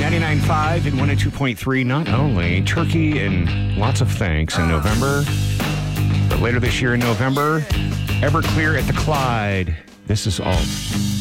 99.5 and 102.3, not only turkey and lots of thanks in November, but later this year in November, Everclear at the Clyde. This is Alt.